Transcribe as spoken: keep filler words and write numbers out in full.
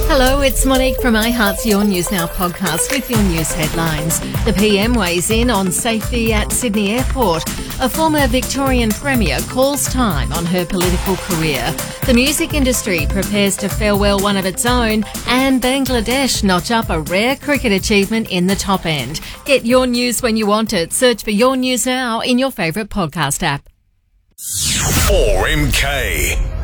Hello, it's Monique from iHeart's Your News Now podcast with your news headlines. The P M weighs in on safety at Sydney Airport. A former Victorian Premier calls time on her political career. The music industry prepares to farewell one of its own, and Bangladesh notch up a rare cricket achievement in the top end. Get your news when you want it. Search for Your News Now in your favourite podcast app. four M K